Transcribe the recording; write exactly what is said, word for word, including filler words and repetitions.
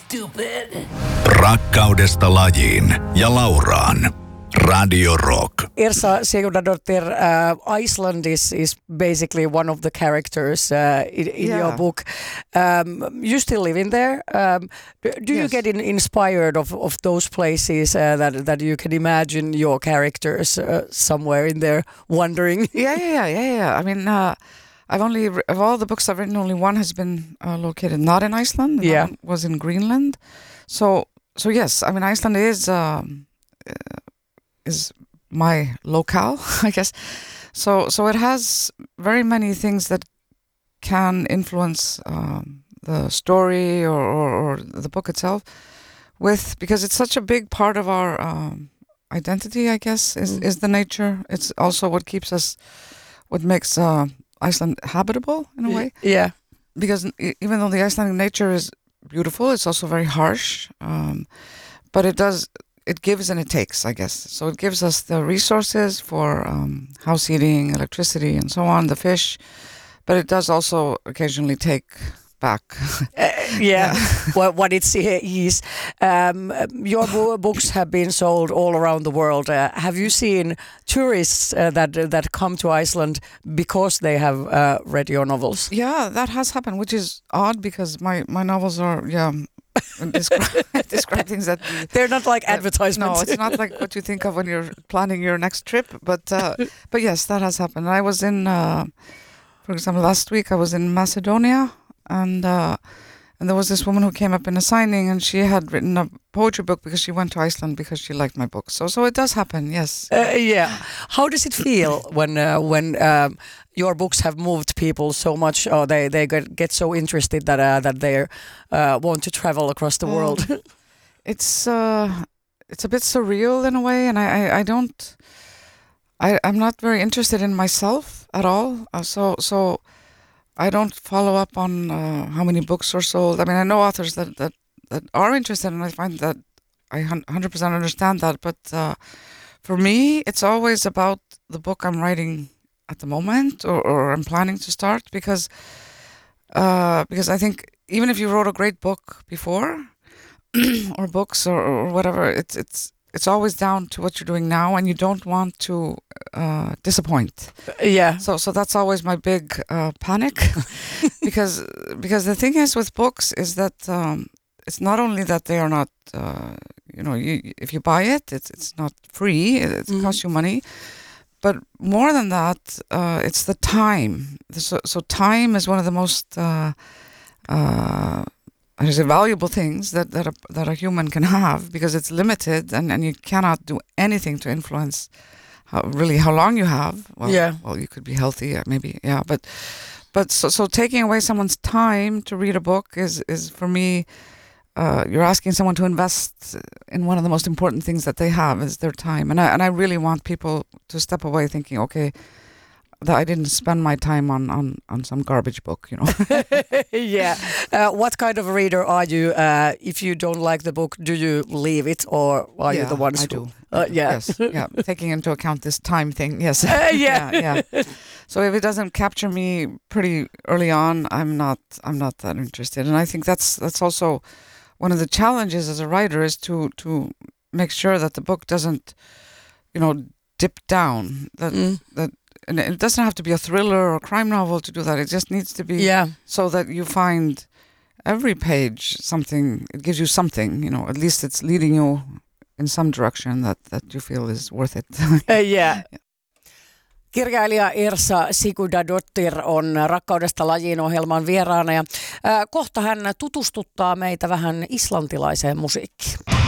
stupid. Rakkaudesta lajiin ja Lauraan. Radio Rock. Ersa Sigurdardottir, uh, Iceland is, is basically one of the characters uh, in, in yeah. your book. Um, you still live in there. Um, do do yes. you get in, inspired of, of those places uh, that that you can imagine your characters uh, somewhere in there wandering? Yeah, yeah, yeah, yeah. yeah. I mean, uh, I've only of all the books I've written, only one has been uh, located not in Iceland. Yeah, one was in Greenland. So, so yes, I mean, Iceland is. Um, uh, is my locale, I guess. So so it has very many things that can influence um, the story or, or, or the book itself with, because it's such a big part of our um, identity, I guess, is, mm. is the nature. It's also what keeps us, what makes uh, Iceland habitable in a way. Yeah. Because even though the Icelandic nature is beautiful, it's also very harsh. Um, but it does... It gives and it takes, I guess. So it gives us the resources for um, house heating, electricity, and so on, the fish. But it does also occasionally take back. uh, yeah, yeah. what, what it is. Um, your bo- books have been sold all around the world. Uh, have you seen tourists uh, that that come to Iceland because they have uh, read your novels? Yeah, that has happened, which is odd because my, my novels are, yeah... describe, describe things that we, they're not like uh, advertisements. No, it's not like what you think of when you're planning your next trip. But uh, but yes, that has happened. I was in, uh, for example, last week I was in Macedonia, and uh, and there was this woman who came up in a signing, and she had written a poetry book because she went to Iceland because she liked my book. So so it does happen. Yes. Uh, yeah. How does it feel when uh, when um, your books have moved people so much, or they they get, get so interested that uh, that they uh, want to travel across the world? Um, it's uh, it's a bit surreal in a way, and I, I, I don't, I I'm not very interested in myself at all. Uh, so so I don't follow up on uh, how many books are sold. I mean, I know authors that that, that are interested, and I find that I one hundred percent understand that. But uh, for me, it's always about the book I'm writing at the moment, or, or I'm planning to start, because uh, because I think even if you wrote a great book before, or books or, or whatever, it's it's it's always down to what you're doing now, and you don't want to uh, disappoint. Yeah. So so that's always my big uh, panic, because because the thing is with books is that um, it's not only that they are not uh, you know you if you buy it, it's it's not free, it, it mm-hmm. costs you money. But more than that, uh, it's the time. So, so time is one of the most uh, uh, valuable things that that a, that a human can have, because it's limited, and, and you cannot do anything to influence how, really how long you have. Well, yeah. Well, you could be healthy, maybe. Yeah, but but so so taking away someone's time to read a book is is for me. Uh, you're asking someone to invest in one of the most important things that they have, is their time, and I and I really want people to step away thinking, okay, that I didn't spend my time on on, on some garbage book, you know. Yeah. Uh, what kind of reader are you? Uh, if you don't like the book, do you leave it, or are yeah, you the ones I who? do. Uh, yeah. Yes. Yeah. Taking into account this time thing. Yes. Uh, yeah. yeah. Yeah. So if it doesn't capture me pretty early on, I'm not I'm not that interested, and I think that's that's also one of the challenges as a writer, is to to make sure that the book doesn't, you know, dip down. That mm. that and it doesn't have to be a thriller or a crime novel to do that. It just needs to be yeah. so that you find every page something. It gives you something, you know. At least it's leading you in some direction that that you feel is worth it. uh, yeah. yeah. Kirjailija Ersa Sigurdardottir on Rakkaudesta lajiin -ohjelman vieraana, ja äh, kohta hän tutustuttaa meitä vähän islantilaiseen musiikkiin.